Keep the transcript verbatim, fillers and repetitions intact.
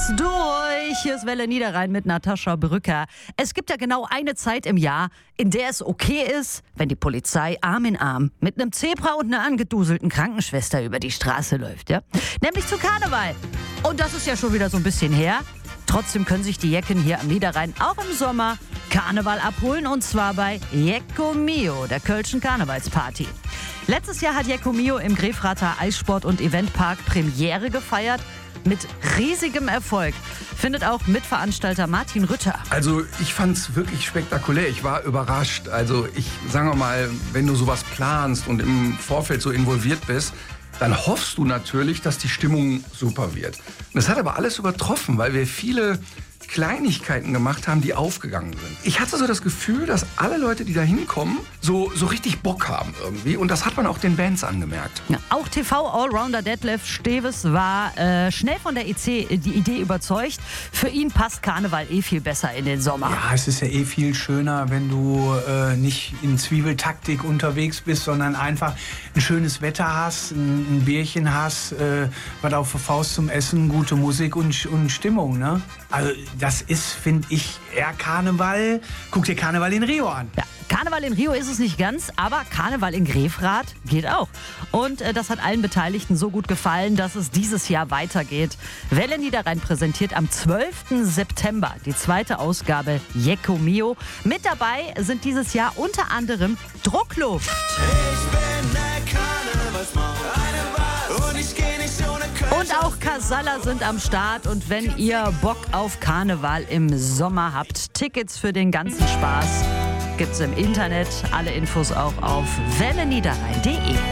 durch. Hier ist Welle Niederrhein mit Natascha Brücker. Es gibt ja genau eine Zeit im Jahr, in der es okay ist, wenn die Polizei Arm in Arm mit einem Zebra und einer angeduselten Krankenschwester über die Straße läuft, ja? Nämlich zu Karneval. Und das ist ja schon wieder so ein bisschen her. Trotzdem können sich die Jecken hier am Niederrhein auch im Sommer Karneval abholen, und zwar bei Jecko Mio, der Kölschen Karnevalsparty. Letztes Jahr hat Jecko Mio im Grefrather Eissport- und Eventpark Premiere gefeiert. Mit riesigem Erfolg, findet auch Mitveranstalter Martin Rütter. Also ich fand's wirklich spektakulär. Ich war überrascht. Also ich sage mal, wenn du sowas planst und im Vorfeld so involviert bist, dann hoffst du natürlich, dass die Stimmung super wird. Und das hat aber alles übertroffen, weil wir viele Kleinigkeiten gemacht haben, die aufgegangen sind. Ich hatte so das Gefühl, dass alle Leute, die da hinkommen, so, so richtig Bock haben irgendwie. Und das hat man auch den Bands angemerkt. Ja, auch T V-Allrounder Detlef Steves war äh, schnell von der E C, die Idee überzeugt. Für ihn passt Karneval eh viel besser in den Sommer. Ja, es ist ja eh viel schöner, wenn du äh, nicht in Zwiebeltaktik unterwegs bist, sondern einfach ein schönes Wetter hast, ein, ein Bierchen hast, äh, was auf der Faust zum Essen, gute Musik und, und Stimmung, ne? Also das ist, finde ich, eher Karneval. Guck dir Karneval in Rio an. Ja, Karneval in Rio ist es nicht ganz, aber Karneval in Grefrath geht auch. Und äh, das hat allen Beteiligten so gut gefallen, dass es dieses Jahr weitergeht. Welle Niederrhein präsentiert am zwölften September die zweite Ausgabe Jecko Mio. Mit dabei sind dieses Jahr unter anderem Druckluft. Ich bin der Karnevalsmaus, eine Maus, und ich geh nicht ohne Kölsch. Und auch Casalla sind am Start. Und wenn ihr Bock auf Karneval im Sommer habt, Tickets für den ganzen Spaß gibt's im Internet. Alle Infos auch auf welle niederrhein punkt de.